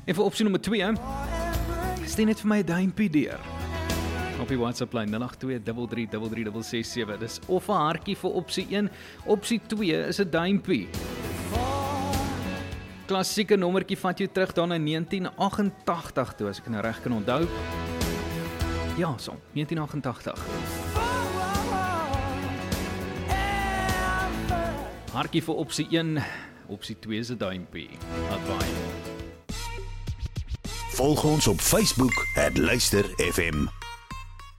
En vir opsie nommer 2, stuur net vir my 'n duimpie deur. Op die WhatsApp lyn 082333367. Dis of 'n hartjie vir opsie 1, opsie 2 is 'n duimpie. Klassieke nommertjie vat jou terug dan na 1988 toe, as ek nou reg kan onthou. Ja, so, 1988. Hartjie vir opsie 1, opsie 2 is 'n duimpie. Laat baie. Volg ons op Facebook @luisterfm.